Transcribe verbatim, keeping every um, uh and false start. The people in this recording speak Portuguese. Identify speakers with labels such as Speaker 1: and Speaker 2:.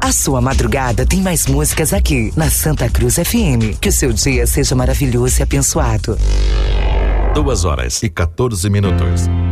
Speaker 1: A sua madrugada tem mais músicas aqui, na Santa Cruz F M. Que o seu dia seja maravilhoso e abençoado.
Speaker 2: Duas horas e quatorze minutos.